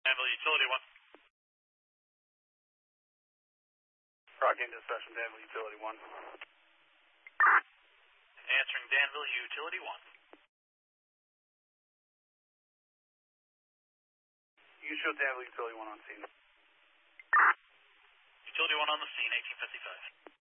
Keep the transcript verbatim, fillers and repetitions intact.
Danville Utility one. Rocking into session, Danville Utility one. Answering Danville Utility one. You show Danville Utility one on scene. Utility one on the scene, eighteen fifty-five.